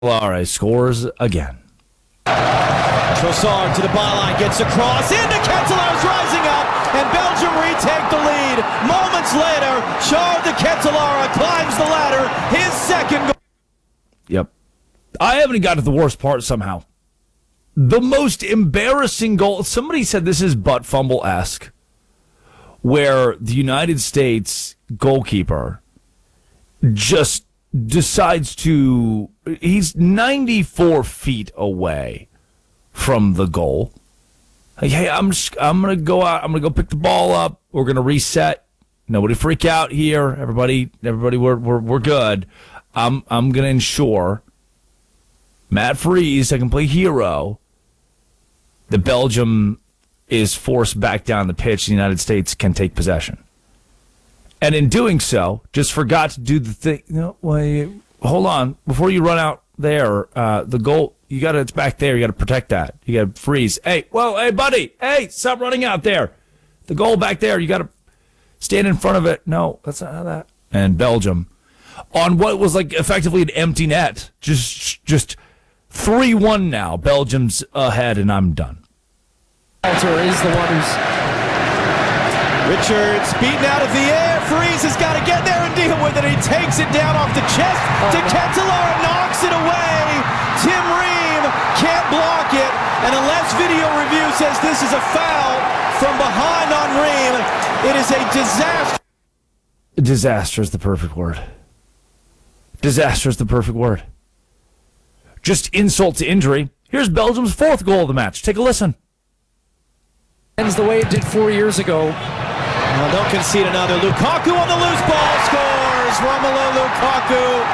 Cancellara scores again. Trossard to the byline, gets across, into Cancellare's rising up, and Belgium retake the lead. Moments later, Charles de Cancellara climbs the ladder, his second goal. Yep. I haven't got to the worst part somehow. The most embarrassing goal, somebody said this is butt fumble-esque, where the United States goalkeeper just decides to, he's 94 feet away from the goal. Like, hey, I'm gonna go out. I'm gonna go pick the ball up. We're gonna reset. Nobody freak out here. Everybody, we're good. I'm gonna ensure Matt Freese, I can play hero. The Belgium is forced back down the pitch. The United States can take possession, and in doing so, just forgot to do the thing. No, wait, hold on. Before you run out there, the goal. It's back there. You got to protect that. You got to freeze. Hey, whoa, hey, buddy. Hey, stop running out there. The goal back there. You got to stand in front of it. No, that's not how that. And Belgium, on what was like effectively an empty net, just 3-1 now. Belgium's ahead, and I'm done. Walter is the one who's... Richards beaten out of the air. Freeze has got to get there and deal with it. He takes it down off the chest. De Cancellara knocks it away. Tim Ream can't block it. And unless video review says this is a foul from behind on Ream, it is a disaster. Disaster is the perfect word. Disaster is the perfect word. Just insult to injury. Here's Belgium's fourth goal of the match. Take a listen. Ends the way it did 4 years ago. Well, don't concede another. Lukaku on the loose ball scores. Romelu Lukaku.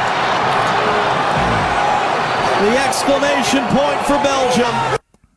The exclamation point for Belgium.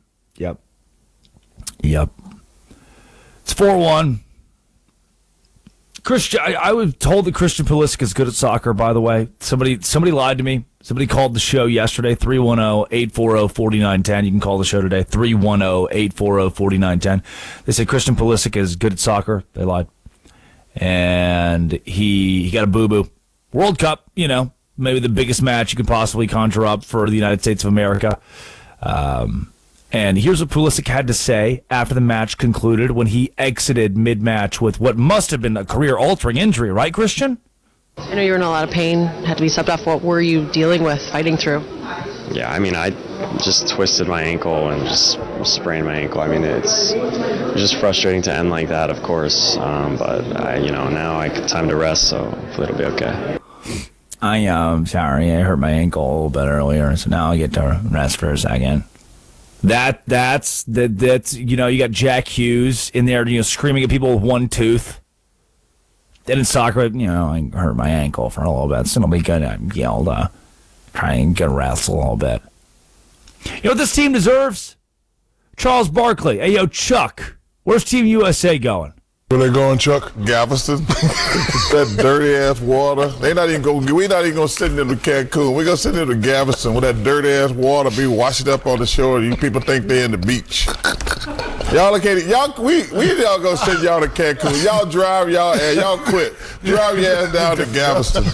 Yep. It's 4-1. Christian, I was told that Christian Pulisic is good at soccer, by the way. Somebody lied to me. Somebody called the show yesterday, 310-840-4910. You can call the show today, 310-840-4910. They said Christian Pulisic is good at soccer. They lied. And he got a boo-boo. World Cup, maybe the biggest match you could possibly conjure up for the United States of America. And here's what Pulisic had to say after the match concluded when he exited mid-match with what must have been a career-altering injury, right, Christian? I know you were in a lot of pain, had to be subbed off. What were you dealing with, fighting through? Yeah, I just twisted my ankle and just sprained my ankle. It's just frustrating to end like that, of course. But now time to rest, so hopefully it'll be okay. I'm sorry, I hurt my ankle a little bit earlier, so now I get to rest for a second. That's you got Jack Hughes in there, screaming at people with one tooth. Then in soccer, I hurt my ankle for a little bit, so it'll be good. I yelled, try and get wrestle a little bit. You know what this team deserves? Charles Barkley. Hey, yo, Chuck, where's Team USA going? Where they going, Chuck? Galveston? That dirty ass water. We're not even gonna send them to Cancun. We're gonna send them to Galveston where that dirty ass water be washing up on the shore. You people think they're in the beach. Y'all located. We gonna send y'all to Cancun. Y'all drive y'all quit. Drive your ass down to Galveston.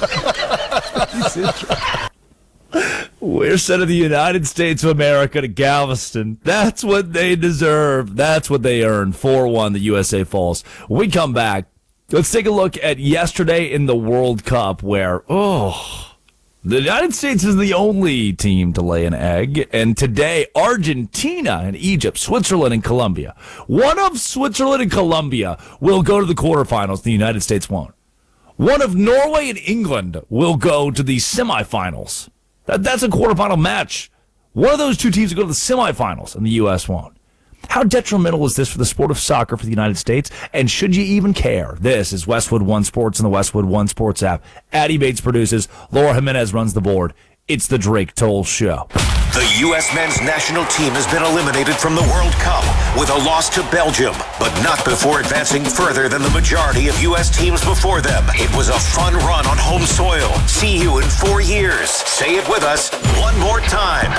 We're sending the United States of America to Galveston. That's what they deserve. That's what they earn. 4-1, the USA falls. When we come back, let's take a look at yesterday in the World Cup where, the United States is the only team to lay an egg. And today, Argentina and Egypt, Switzerland and Colombia. One of Switzerland and Colombia will go to the quarterfinals. The United States won't. One of Norway and England will go to the semifinals. That's a quarterfinal match. One of those two teams will go to the semifinals, and the U.S. won't. How detrimental is this for the sport of soccer for the United States? And should you even care? This is Westwood One Sports and the Westwood One Sports app. Addie Bates produces. Laura Jimenez runs the board. It's the Drake Toll Show. The U.S. men's national team has been eliminated from the World Cup with a loss to Belgium, but not before advancing further than the majority of U.S. teams before them. It was a fun run on home soil. See you in 4 years. Say it with us one more time.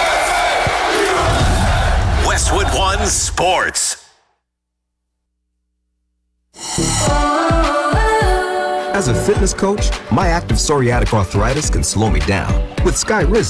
Westwood One Sports. As a fitness coach, my active psoriatic arthritis can slow me down. With Skyrizi,